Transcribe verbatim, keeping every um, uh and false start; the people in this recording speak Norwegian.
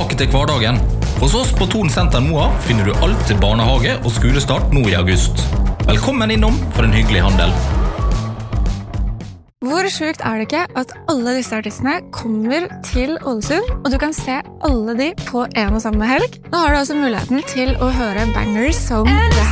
tilbake til hverdagen. Hos oss på Thon Senter Moa finner du alt til barnehage og skolestart nå i august. Velkommen innom for en hyggelig handel. Hvor sjukt er det ikke at alle disse artistene kommer til Ålesund, og du kan se alle de på en og samme helg? Nå har du altså muligheten til å høre bangers som det her.